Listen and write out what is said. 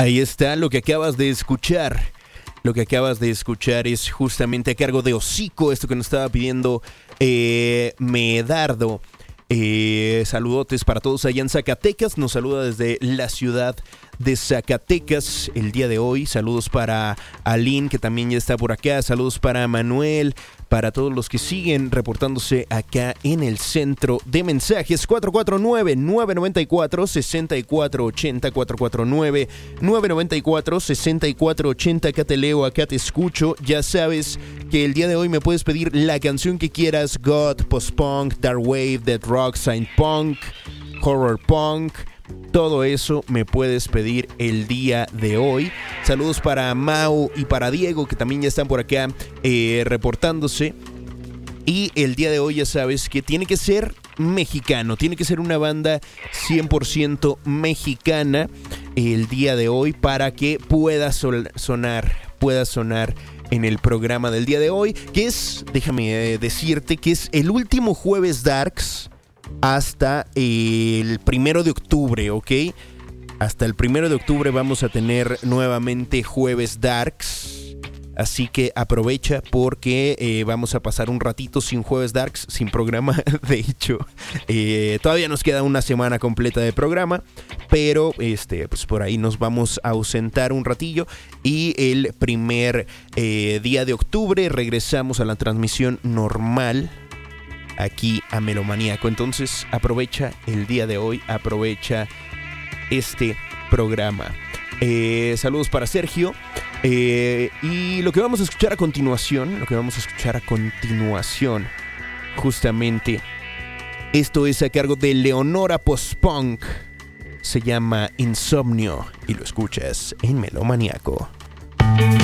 Ahí está lo que acabas de escuchar. Lo que acabas de escuchar es justamente a cargo de Hocico, esto que nos estaba pidiendo Medardo. Saludotes para todos allá en Zacatecas. Nos saluda desde la ciudad de Zacatecas el día de hoy. Saludos para Aline, que también ya está por acá. Saludos para Manuel, para todos los que siguen reportándose acá en el centro de mensajes. 449-994-6480, 449-994-6480. Acá te leo, acá te escucho. Ya sabes que el día de hoy me puedes pedir la canción que quieras: God, post-punk, dark wave, dead rock, synth punk, horror punk. Todo eso me puedes pedir el día de hoy. Saludos para Mau y para Diego, que también ya están por acá reportándose. Y el día de hoy ya sabes que tiene que ser mexicano, tiene que ser una banda 100% mexicana el día de hoy para que pueda sonar en el programa del día de hoy, que es, déjame decirte, que es el último jueves Darks hasta el 1 de octubre, ¿ok? Hasta el 1 de octubre vamos a tener nuevamente jueves Darks. Así que aprovecha porque vamos a pasar un ratito sin jueves Darks, sin programa. De hecho, todavía nos queda una semana completa de programa, pero pues por ahí nos vamos a ausentar un ratillo. Y el primer día de octubre regresamos a la transmisión normal aquí a Melomaníaco. Entonces aprovecha el día de hoy, aprovecha este programa. Saludos para Sergio. Y lo que vamos a escuchar a continuación, justamente, esto es a cargo de Leonora Post-Punk. Se llama Insomnio y lo escuchas en Melomaníaco.